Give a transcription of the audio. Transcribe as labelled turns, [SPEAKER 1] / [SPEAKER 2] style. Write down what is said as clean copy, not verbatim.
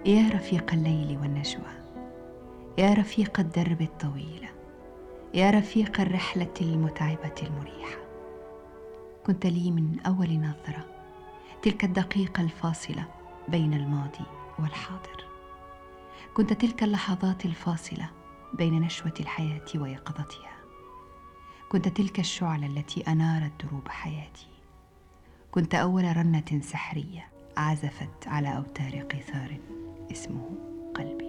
[SPEAKER 1] يا رفيق الليل والنجوى، يا رفيق الدرب الطويلة، يا رفيق الرحلة المتعبة المريحة. كنت لي من أول نظرة، تلك الدقيقة الفاصلة بين الماضي والحاضر. كنت تلك اللحظات الفاصلة بين نشوة الحياة ويقظتها. كنت تلك الشعلة التي أنارت دروب حياتي. كنت أول رنة سحرية عزفت على أوتار قيثار اسمه قلبي.